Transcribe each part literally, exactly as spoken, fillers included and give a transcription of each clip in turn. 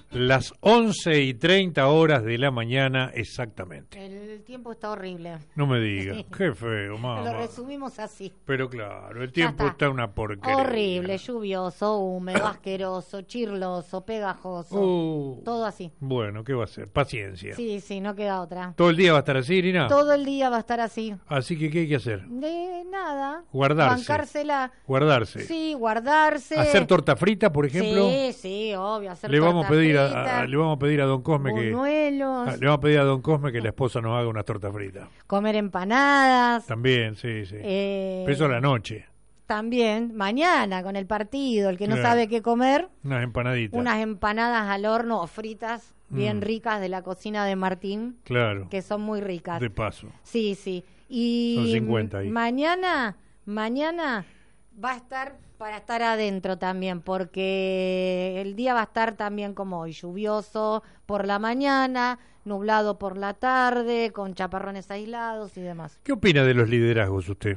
Las once y treinta horas de la mañana exactamente. El tiempo está horrible. No me digas, sí. Qué feo, mamá. Lo resumimos así. Pero claro, el tiempo está. está una porquería. Horrible, lluvioso, húmedo, asqueroso, chirloso, pegajoso. Uh, todo así. Bueno, ¿qué va a ser? Paciencia. Sí, sí, no queda otra. ¿Todo el día va a estar así, Irina? Todo el día va a estar así. Así que, ¿qué hay que hacer? De nada. Guardarse. Bancársela. Guardarse. Sí, guardarse. ¿Hacer torta frita, por ejemplo? Sí, sí, obvio, hacer le torta vamos a pedir frita. A, a, le vamos a pedir a Don Cosme Buñuelos. que... A, le vamos a pedir a Don Cosme que la esposa nos haga unas tortas fritas. Comer empanadas. También, sí, sí. Eh, Pero eso a la noche. También, mañana con el partido, el que claro. no sabe qué comer. Unas empanaditas. Unas empanadas al horno o fritas, bien mm. ricas, de la cocina de Martín. Claro. Que son muy ricas. De paso. Sí, sí. Y son cincuenta ahí. mañana, mañana va a estar para estar adentro también, porque el día va a estar también como hoy, lluvioso por la mañana, nublado por la tarde, con chaparrones aislados y demás. ¿Qué opina de los liderazgos usted?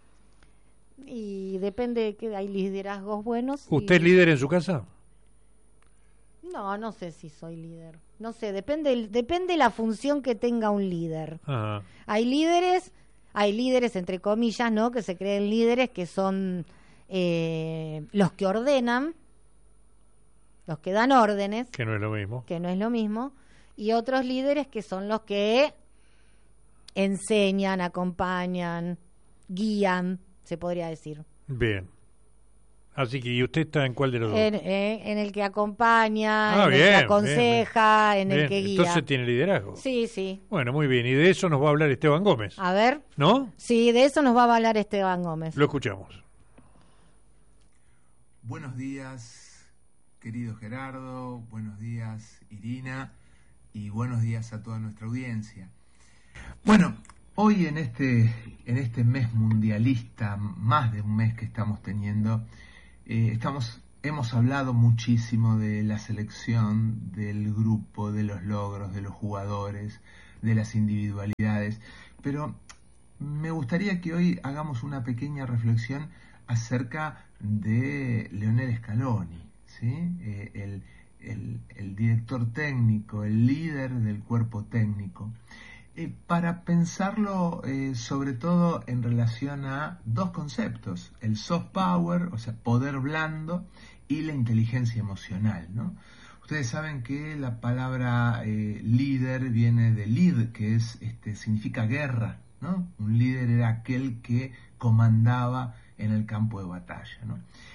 Y depende de que hay liderazgos buenos. ¿Usted y... es líder en su casa? No, no sé si soy líder. No sé, depende depende la función que tenga un líder. Ajá. Hay líderes, hay líderes entre comillas, ¿no? Que se creen líderes, que son eh, los que ordenan, los que dan órdenes. Que no es lo mismo. Que no es lo mismo. Y otros líderes que son los que enseñan, acompañan, guían, se podría decir. Bien. Así que, ¿y usted está en cuál de los dos? En, eh, en el que acompaña, ah, en bien, el que aconseja, bien, bien. en el bien. que guía. Entonces tiene liderazgo. Sí, sí. Bueno, muy bien. Y de eso nos va a hablar Esteban Gómez. A ver. ¿No? Sí, de eso nos va a hablar Esteban Gómez. Lo escuchamos. Buenos días, querido Gerardo. Buenos días, Irina. Y buenos días a toda nuestra audiencia. Bueno, hoy en este, en este mes mundialista, más de un mes que estamos teniendo, eh, estamos, hemos hablado muchísimo de la selección, del grupo, de los logros, de los jugadores, de las individualidades, pero me gustaría que hoy hagamos una pequeña reflexión acerca de Lionel Scaloni, ¿sí? Eh, el, el, el director técnico, el líder del cuerpo técnico. Eh, para pensarlo eh, sobre todo en relación a dos conceptos, el soft power, o sea, poder blando, y la inteligencia emocional, ¿no? Ustedes saben que la palabra eh, líder viene de lead, que es este, significa guerra, ¿no? Un líder era aquel que comandaba en el campo de batalla, ¿no?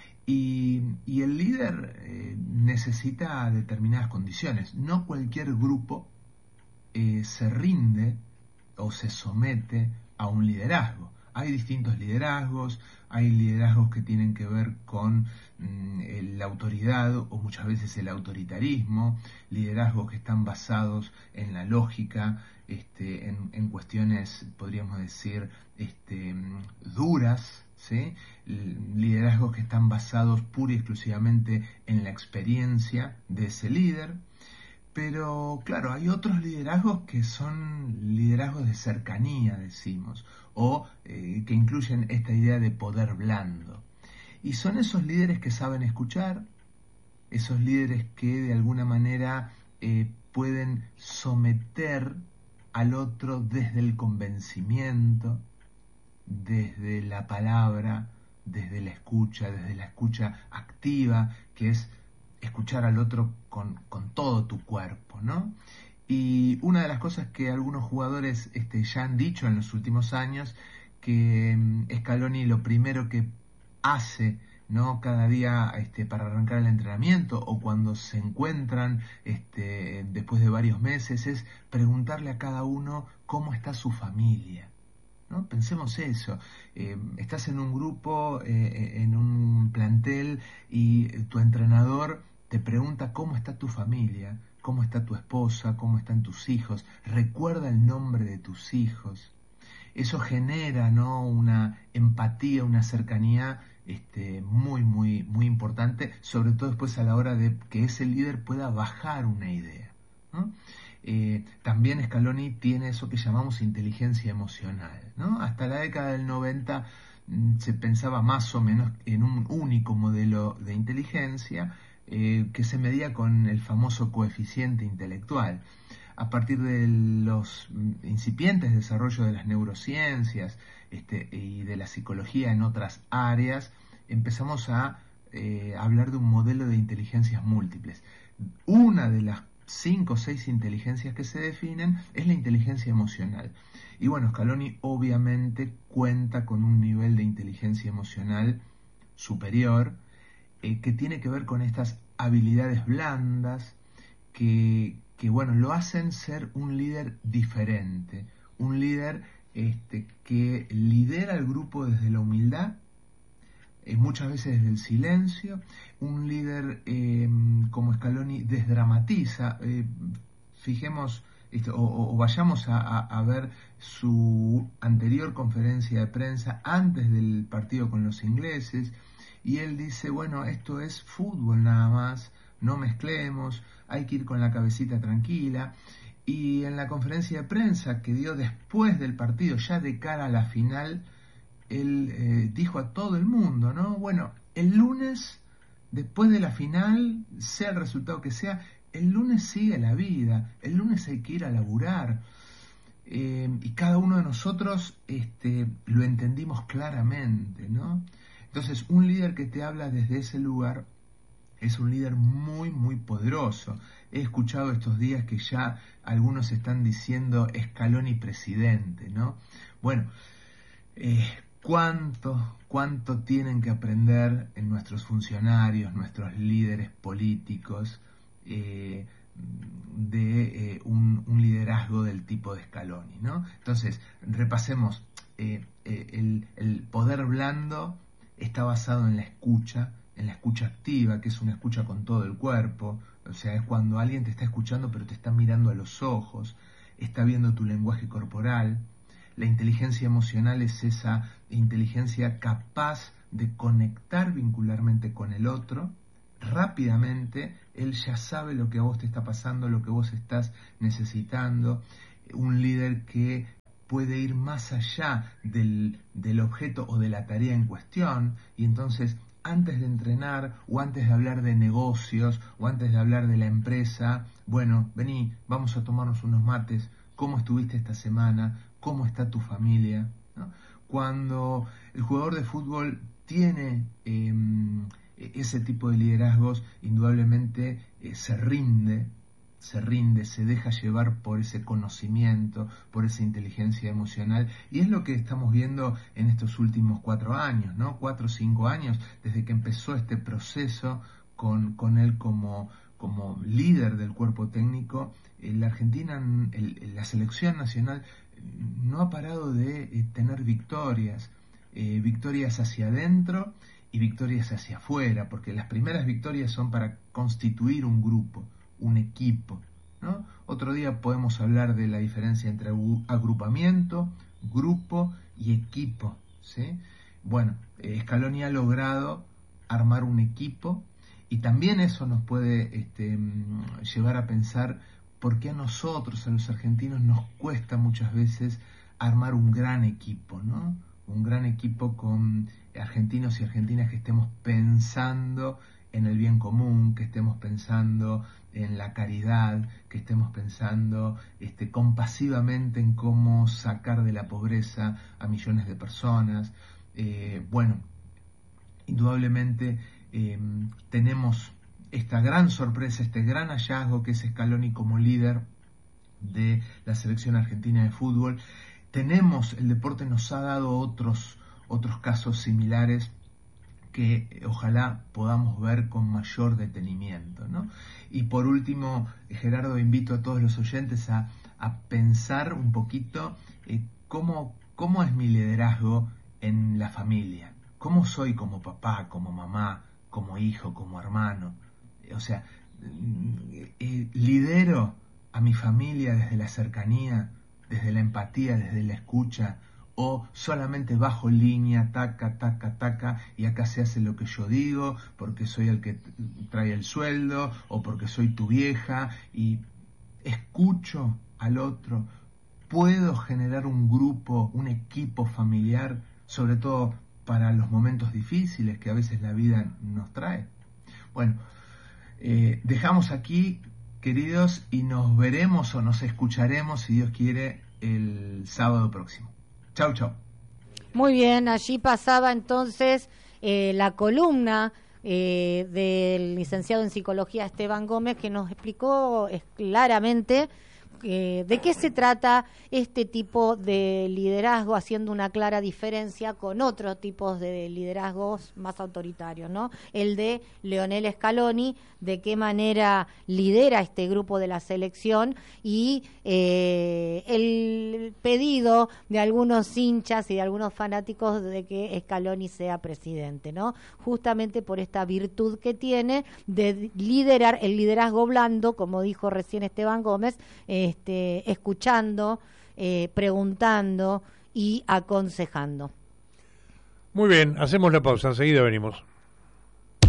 Y, y el líder eh, necesita determinadas condiciones. No cualquier grupo Eh, se rinde o se somete a un liderazgo. Hay distintos liderazgos, hay liderazgos que tienen que ver con mm, la autoridad o muchas veces el autoritarismo, liderazgos que están basados en la lógica, este, en, en cuestiones, podríamos decir, este, duras, ¿sí? Liderazgos que están basados pura y exclusivamente en la experiencia de ese líder. Pero claro, hay otros liderazgos que son liderazgos de cercanía, decimos, o eh, que incluyen esta idea de poder blando. Y son esos líderes que saben escuchar, esos líderes que de alguna manera eh, pueden someter al otro desde el convencimiento, desde la palabra, desde la escucha, desde la escucha activa, que es escuchar al otro con, con todo tu cuerpo, ¿no? Y una de las cosas que algunos jugadores este, ya han dicho en los últimos años, que Scaloni lo primero que hace, ¿no? Cada día este, para arrancar el entrenamiento o cuando se encuentran este, después de varios meses, es preguntarle a cada uno cómo está su familia, ¿no? Pensemos eso, eh, estás en un grupo, eh, en un plantel y tu entrenador te pregunta cómo está tu familia, cómo está tu esposa, cómo están tus hijos, recuerda el nombre de tus hijos. Eso genera, ¿no? Una empatía, una cercanía este, muy, muy, muy importante, sobre todo después a la hora de que ese líder pueda bajar una idea, ¿no? Eh, también Scaloni tiene eso que llamamos inteligencia emocional, ¿no? Hasta la década del noventa mmm, se pensaba más o menos en un único modelo de inteligencia, eh, que se medía con el famoso coeficiente intelectual. A partir de los incipientes desarrollos de las neurociencias este, y de la psicología en otras áreas, empezamos a eh, hablar de un modelo de inteligencias múltiples. Una de las cinco o seis inteligencias que se definen es la inteligencia emocional. Y bueno, Scaloni obviamente cuenta con un nivel de inteligencia emocional superior eh, que tiene que ver con estas habilidades blandas que, que bueno, lo hacen ser un líder diferente, un líder este, que lidera al grupo desde la humildad, eh, muchas veces desde el silencio, un líder eh, como Scaloni desdramatiza, eh, fijemos este, o, o vayamos a, a, a ver su anterior conferencia de prensa antes del partido con los ingleses, y él dice, bueno, esto es fútbol nada más, no mezclemos, hay que ir con la cabecita tranquila. Y en la conferencia de prensa que dio después del partido, ya de cara a la final, él eh, dijo a todo el mundo, ¿no? Bueno, el lunes, después de la final, sea el resultado que sea, el lunes sigue la vida, el lunes hay que ir a laburar. Eh, y cada uno de nosotros este, lo entendimos claramente, ¿no? Entonces, un líder que te habla desde ese lugar es un líder muy, muy poderoso. He escuchado estos días que ya algunos están diciendo Scaloni presidente, ¿no? Bueno, eh, ¿cuánto, cuánto tienen que aprender en nuestros funcionarios, nuestros líderes políticos, eh, de eh, un, un liderazgo del tipo de Scaloni, ¿no? Entonces, repasemos. Eh, eh, el, el poder blando está basado en la escucha, en la escucha activa, que es una escucha con todo el cuerpo, o sea, es cuando alguien te está escuchando pero te está mirando a los ojos, está viendo tu lenguaje corporal. La inteligencia emocional es esa inteligencia capaz de conectar vincularmente con el otro, rápidamente, él ya sabe lo que a vos te está pasando, lo que vos estás necesitando, un líder que puede ir más allá del, del objeto o de la tarea en cuestión, y entonces antes de entrenar o antes de hablar de negocios o antes de hablar de la empresa, bueno, vení, vamos a tomarnos unos mates, ¿cómo estuviste esta semana? ¿Cómo está tu familia? ¿No? Cuando el jugador de fútbol tiene eh, ese tipo de liderazgos, indudablemente eh, se rinde, se rinde, se deja llevar por ese conocimiento, por esa inteligencia emocional, y es lo que estamos viendo en estos últimos cuatro años, ¿no? Cuatro o cinco años, desde que empezó este proceso con, con él como, como líder del cuerpo técnico. La Argentina, el, la selección nacional no ha parado de eh, tener victorias, eh, victorias hacia adentro y victorias hacia afuera, porque las primeras victorias son para constituir un grupo, un equipo, ¿no? Otro día podemos hablar de la diferencia entre agrupamiento, grupo y equipo, ¿sí? Bueno, eh, Scaloni ha logrado armar un equipo, y también eso nos puede este, llevar a pensar por qué a nosotros, a los argentinos, nos cuesta muchas veces armar un gran equipo, ¿no? Un gran equipo con argentinos y argentinas que estemos pensando en el bien común, que estemos pensando en la caridad, que estemos pensando este, compasivamente en cómo sacar de la pobreza a millones de personas. Eh, bueno, indudablemente eh, tenemos esta gran sorpresa, este gran hallazgo que es Scaloni como líder de la selección argentina de fútbol. Tenemos, el deporte nos ha dado otros, otros casos similares que ojalá podamos ver con mayor detenimiento, ¿no? Y por último, Gerardo, invito a todos los oyentes a, a pensar un poquito eh, cómo, cómo es mi liderazgo en la familia, cómo soy como papá, como mamá, como hijo, como hermano. O sea, eh, lidero a mi familia desde la cercanía, desde la empatía, desde la escucha, o solamente bajo línea, taca, taca, taca, y acá se hace lo que yo digo, porque soy el que trae el sueldo, o porque soy tu vieja, y escucho al otro. Puedo generar un grupo, un equipo familiar, sobre todo para los momentos difíciles que a veces la vida nos trae. Bueno, Eh, dejamos aquí, queridos, y nos veremos o nos escucharemos, si Dios quiere, el sábado próximo. Chau, chau. Muy bien, allí pasaba entonces eh, la columna eh, del licenciado en psicología Esteban Gómez, que nos explicó eh, claramente eh, de qué se trata este tipo de liderazgo, haciendo una clara diferencia con otros tipos de liderazgos más autoritarios, ¿no? El de Leonel Scaloni, de qué manera lidera este grupo de la selección, y eh, el pedido de algunos hinchas y de algunos fanáticos de que Scaloni sea presidente, ¿no? Justamente por esta virtud que tiene de liderar, el liderazgo blando, como dijo recién Esteban Gómez, este, escuchando, eh, preguntando y aconsejando. Muy bien, hacemos la pausa, enseguida venimos.